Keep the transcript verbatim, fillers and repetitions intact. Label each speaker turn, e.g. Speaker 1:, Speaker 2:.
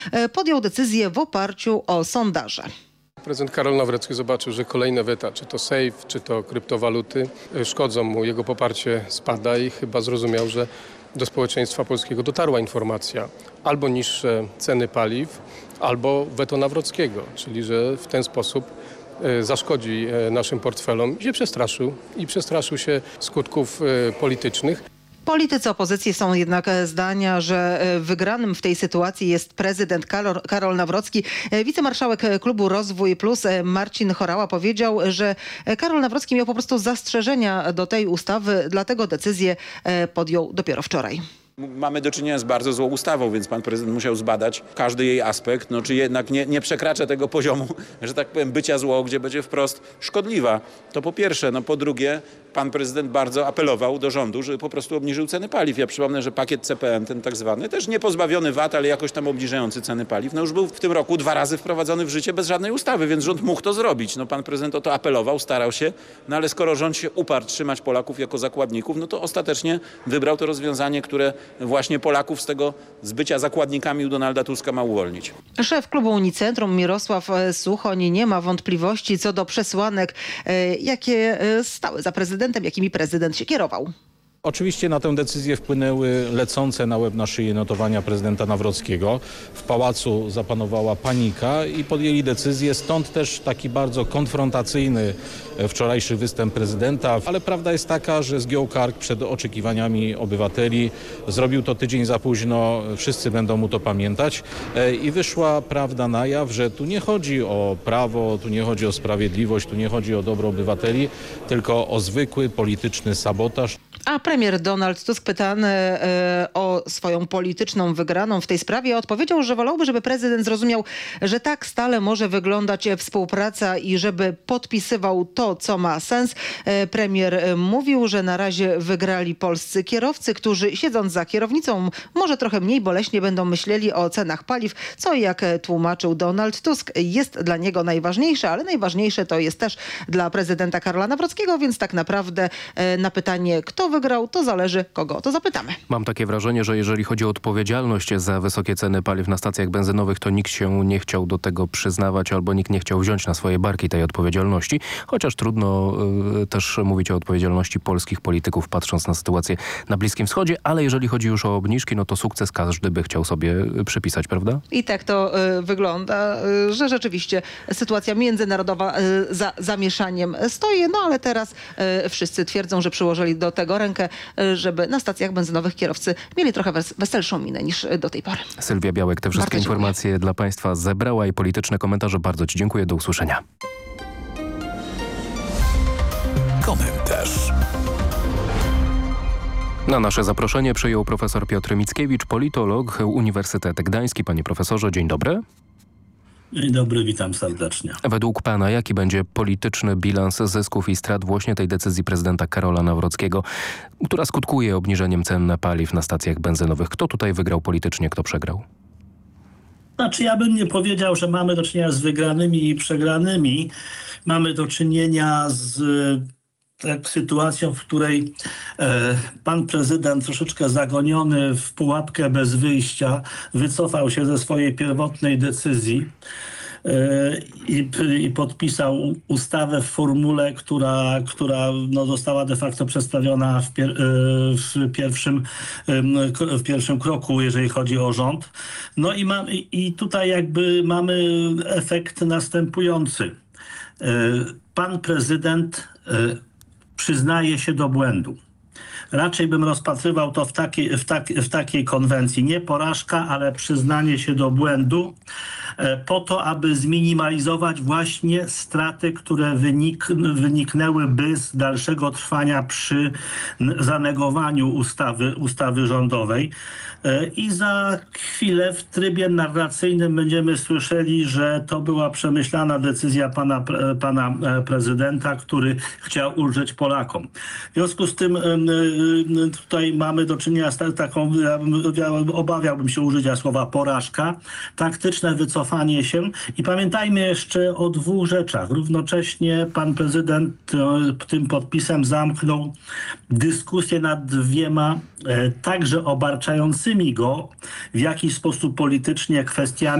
Speaker 1: podjął decyzję w oparciu o sondaże.
Speaker 2: Prezydent Karol Nawrocki zobaczył, że kolejne weta, czy to safe, czy to kryptowaluty, szkodzą mu, jego poparcie spada i chyba zrozumiał, że do społeczeństwa polskiego dotarła informacja albo niższe ceny paliw, albo weto Nawrockiego, czyli że w ten sposób zaszkodzi naszym portfelom i się przestraszył i przestraszył się skutków politycznych.
Speaker 1: Politycy opozycji są jednak zdania, że wygranym w tej sytuacji jest prezydent Karol Nawrocki. Wicemarszałek klubu Rozwój Plus Marcin Horała powiedział, że Karol Nawrocki miał po prostu zastrzeżenia do tej ustawy, dlatego decyzję podjął dopiero wczoraj.
Speaker 3: Mamy do czynienia z bardzo złą ustawą, więc pan prezydent musiał zbadać każdy jej aspekt, no czy jednak nie, nie przekracza tego poziomu, że tak powiem, bycia złą, gdzie będzie wprost szkodliwa. To po pierwsze. No po drugie, pan prezydent bardzo apelował do rządu, żeby po prostu obniżył ceny paliw. Ja przypomnę, że pakiet C P N, ten tak zwany, też nie pozbawiony V A T, ale jakoś tam obniżający ceny paliw, no już był w tym roku dwa razy wprowadzony w życie bez żadnej ustawy, więc rząd mógł to zrobić. No pan prezydent o to apelował, starał się, no ale skoro rząd się uparł trzymać Polaków jako zakładników, no to ostatecznie wybrał to rozwiązanie, które właśnie Polaków z tego z bycia zakładnikami u Donalda Tuska ma uwolnić.
Speaker 1: Szef klubu Unicentrum Mirosław Suchoń nie ma wątpliwości co do przesłanek, jakie stały za prezydentem, jakimi prezydent się kierował.
Speaker 4: Oczywiście na tę decyzję wpłynęły lecące na łeb na szyję notowania prezydenta Nawrockiego. W pałacu zapanowała panika i podjęli decyzję, stąd też taki bardzo konfrontacyjny wczorajszy występ prezydenta. Ale prawda jest taka, że zgiął kark przed oczekiwaniami obywateli. Zrobił to tydzień za późno, wszyscy będą mu to pamiętać. I wyszła prawda na jaw, że tu nie chodzi o prawo, tu nie chodzi o sprawiedliwość, tu nie chodzi o dobro obywateli, tylko o zwykły polityczny sabotaż.
Speaker 1: A premier Donald Tusk, pytany e, o swoją polityczną wygraną w tej sprawie, odpowiedział, że wolałby, żeby prezydent zrozumiał, że tak stale może wyglądać współpraca i żeby podpisywał to, co ma sens. E, premier mówił, że na razie wygrali polscy kierowcy, którzy siedząc za kierownicą może trochę mniej boleśnie będą myśleli o cenach paliw, co jak tłumaczył Donald Tusk jest dla niego najważniejsze, ale najważniejsze to jest też dla prezydenta Karola Nawrockiego, więc tak naprawdę e, na pytanie, kto wygrał, to zależy, kogo o to zapytamy.
Speaker 5: Mam takie wrażenie, że jeżeli chodzi o odpowiedzialność za wysokie ceny paliw na stacjach benzynowych, to nikt się nie chciał do tego przyznawać albo nikt nie chciał wziąć na swoje barki tej odpowiedzialności. Chociaż trudno y, też mówić o odpowiedzialności polskich polityków, patrząc na sytuację na Bliskim Wschodzie, ale jeżeli chodzi już o obniżki, no to sukces każdy by chciał sobie przypisać, prawda?
Speaker 1: I tak to y, wygląda, y, że rzeczywiście sytuacja międzynarodowa y, za zamieszaniem stoi, no ale teraz y, wszyscy twierdzą, że przyłożyli do tego rękę, żeby na stacjach benzynowych kierowcy mieli trochę wes weselszą minę niż do tej pory.
Speaker 5: Sylwia Białek te wszystkie
Speaker 1: Bardzo
Speaker 5: informacje
Speaker 1: dziękuję.
Speaker 5: dla Państwa zebrała i polityczne komentarze. Bardzo Ci dziękuję. Do usłyszenia.
Speaker 6: Komentarz.
Speaker 5: Na nasze zaproszenie przyjął profesor Piotr Mickiewicz, politolog, Uniwersytet Gdański. Panie profesorze, dzień dobry.
Speaker 7: Dzień dobry, witam serdecznie.
Speaker 5: Według pana jaki będzie polityczny bilans zysków i strat właśnie tej decyzji prezydenta Karola Nawrockiego, która skutkuje obniżeniem cen paliw na stacjach benzynowych? Kto tutaj wygrał politycznie, kto przegrał?
Speaker 7: Znaczy ja bym nie powiedział, że mamy do czynienia z wygranymi i przegranymi. Mamy do czynienia z tak, sytuacją, w której e, pan prezydent troszeczkę zagoniony w pułapkę bez wyjścia wycofał się ze swojej pierwotnej decyzji e, i, i podpisał ustawę w formule, która, która no, została de facto przedstawiona w, pier, e, w, pierwszym, e, w pierwszym kroku, jeżeli chodzi o rząd. No i, ma, i tutaj jakby mamy efekt następujący. E, pan prezydent e, przyznaje się do błędu. Raczej bym rozpatrywał to w takiej, w, tak, w takiej konwencji. Nie porażka, ale przyznanie się do błędu po to, aby zminimalizować właśnie straty, które wynik, wyniknęłyby z dalszego trwania przy zanegowaniu ustawy, ustawy rządowej. I za chwilę w trybie narracyjnym będziemy słyszeli, że to była przemyślana decyzja pana, pana prezydenta, który chciał ulżyć Polakom. W związku z tym tutaj mamy do czynienia z taką, ja obawiałbym się użycia słowa porażka, taktyczne wycofanie wycofanie się. I pamiętajmy jeszcze o dwóch rzeczach. Równocześnie pan prezydent e, tym podpisem zamknął dyskusję nad dwiema e, także obarczającymi go w jakiś sposób politycznie kwestiami